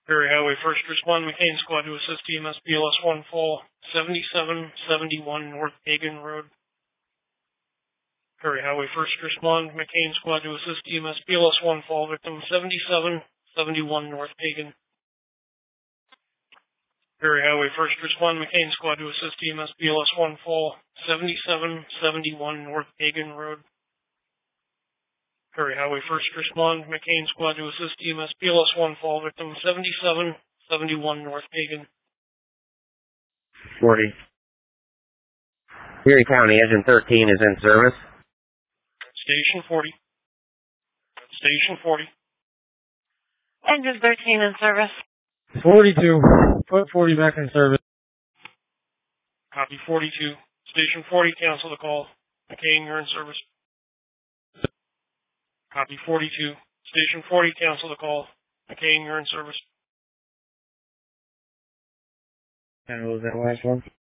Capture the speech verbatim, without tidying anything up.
Perry Highway First Respond McCain Squad to assist E M S B L S one Fall, seventy-seven seventy-one North Pagan Road. Perry Highway First Respond McCain Squad to assist E M S B L S one Fall, victim seventy-seven seventy-one North Pagan. Perry Highway First Respond McCain Squad to assist E M S B L S one Fall, seventy-seven seventy-one North Pagan Road. Perry Highway First Respond McCain Squad to assist E M S B L S one Fall, victim seventy-seven seventy-one North Pagan. forty. Erie County Engine thirteen is in service. Station forty. Station forty. Engine thirteen in service. forty-two. Put forty back in service. Copy forty-two. Station forty, cancel the call. McCain, you're in service. Copy forty-two. Station forty, cancel the call. McCain, you're in service. And what was that last one?